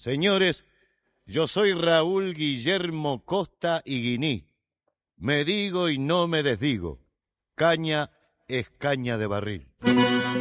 Señores, yo soy Raúl Guillermo Costa Higuiní. Me digo y no me desdigo. Caña es caña de barril.